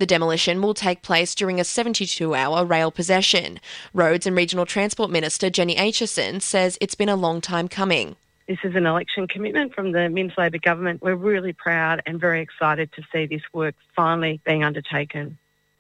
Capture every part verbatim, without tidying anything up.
The demolition will take place during a seventy-two hour rail possession. Roads and Regional Transport Minister Jenny Aitchison says it's been a long time coming. This is an election commitment from the Minns Labor government. We're really proud and very excited to see this work finally being undertaken.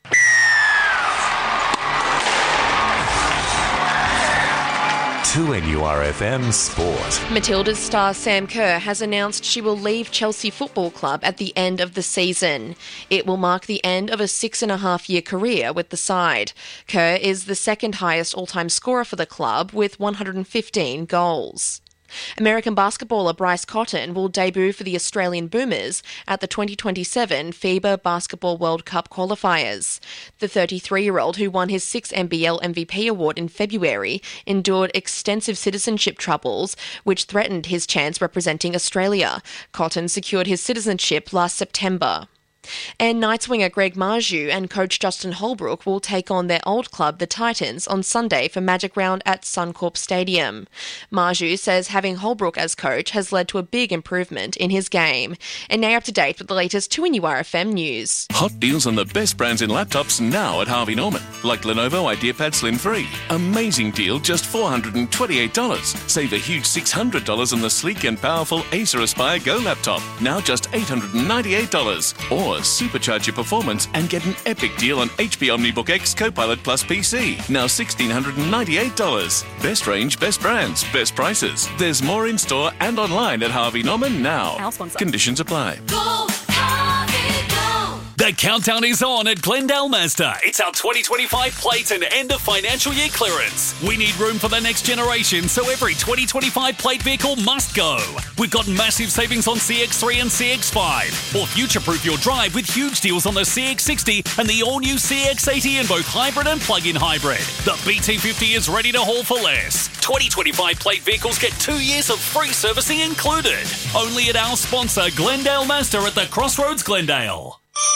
two N U R F M Sport. Matildas star Sam Kerr has announced she will leave Chelsea Football Club at the end of the season. It will mark the end of a six and a half year career with the side. Kerr is the second highest all-time scorer for the club with one hundred fifteen goals. American basketballer Bryce Cotton will debut for the Australian Boomers at the twenty twenty-seven FIBA Basketball World Cup qualifiers. The thirty-three-year-old, who won his sixth N B L M V P award in February, endured extensive citizenship troubles, which threatened his chance representing Australia. Cotton secured his citizenship last September. And night swinger Greg Marju and coach Justin Holbrook will take on their old club, the Titans, on Sunday for Magic Round at Suncorp Stadium. Marju says having Holbrook as coach has led to a big improvement in his game. And now up to date with the latest two N U R F M news. Hot deals on the best brands in laptops now at Harvey Norman, like Lenovo IdeaPad Slim three. Amazing deal, just four hundred twenty-eight dollars. Save a huge six hundred dollars on the sleek and powerful Acer Aspire Go laptop, now just eight hundred ninety-eight dollars. Or supercharge your performance and get an epic deal on H P OmniBook X Copilot Plus P C, now one thousand six hundred ninety-eight dollars. Best range, best brands, best prices. There's more in store and online at Harvey Norman now. Our sponsor. Conditions apply. Go, Harvey, go! The countdown is on at Glendale Mazda. It's our twenty twenty-five plate and end of financial year clearance. We need room for the next generation, so every twenty twenty-five plate vehicle must go. We've got massive savings on C X three and C X five. Or future-proof your drive with huge deals on the C X sixty and the all-new C X eighty in both hybrid and plug-in hybrid. The B T fifty is ready to haul for less. twenty twenty-five plate vehicles get two years of free servicing included. Only at our sponsor, Glendale Mazda at the Crossroads, Glendale.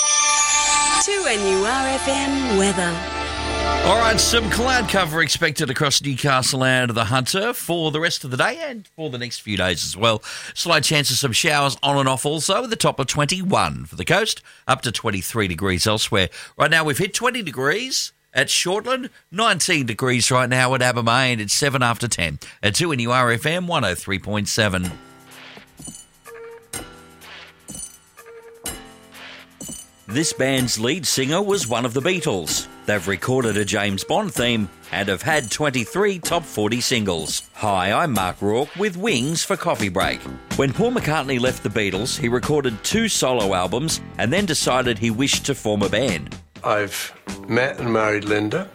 two N U R F M weather. All right, some cloud cover expected across Newcastle and the Hunter for the rest of the day and for the next few days as well. Slight chance of some showers on and off also, with the top of twenty-one for the coast, up to twenty-three degrees elsewhere. Right now we've hit twenty degrees at Shortland, nineteen degrees right now at Abermay, and it's seven after ten at two N U R F M one oh three point seven. This band's lead singer was one of the Beatles. They've recorded a James Bond theme and have had twenty-three top forty singles. Hi, I'm Mark Rourke with Wings for Coffee Break. When Paul McCartney left the Beatles, he recorded two solo albums and then decided he wished to form a band. I've met and married Linda.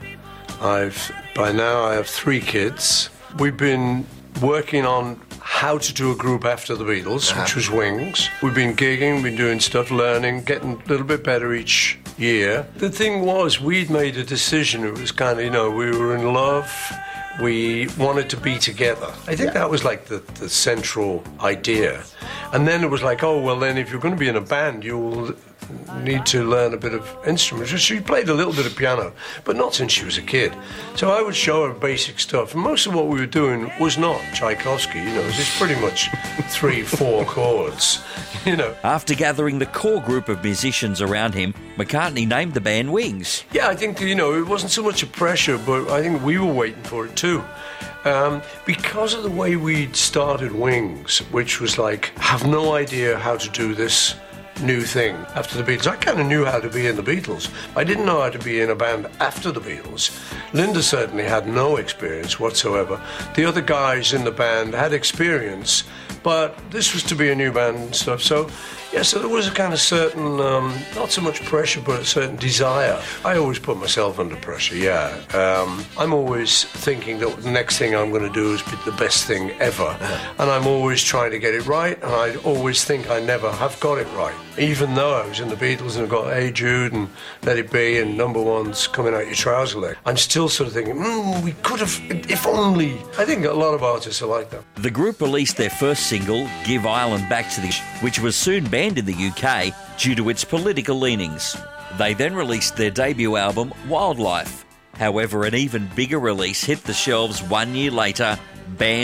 I've by now I have three kids. We've been working on how to do a group after the Beatles, which was Wings. We've been gigging, been doing stuff, learning, getting a little bit better each year. The thing was, we'd made a decision. It was kind of, you know, we were in love. We wanted to be together. I think that was like the, the central idea. And then it was like, oh, well, then if you're going to be in a band, you'll need to learn a bit of instruments. She played a little bit of piano, but not since she was a kid. So I would show her basic stuff. And most of what we were doing was not Tchaikovsky, you know, it was just pretty much three, four chords, you know. After gathering the core group of musicians around him, McCartney named the band Wings. Yeah, I think, you know, it wasn't so much a pressure, but I think we were waiting for it too. Um, because of the way we'd started Wings, which was like, have no idea how to do this new thing after the Beatles. I kind of knew how to be in the Beatles. I didn't know how to be in a band after the Beatles. Linda certainly had no experience whatsoever. The other guys in the band had experience, but this was to be a new band and stuff. So, yeah, so there was a kind of certain, um, not so much pressure, but a certain desire. I always put myself under pressure, yeah. Um, I'm always thinking that the next thing I'm going to do is be the best thing ever. And I'm always trying to get it right, and I always think I never have got it right. Even though I was in the Beatles and I got Hey Jude and Let It Be and Number One's Coming Out Your Trouser Leg, I'm still sort of thinking, mm, we could have, if only. I think a lot of artists are like that. The group released their first single, Give Ireland Back to the... which was soon banned in the U K due to its political leanings. They then released their debut album, Wildlife. However, an even bigger release hit the shelves one year later, Banned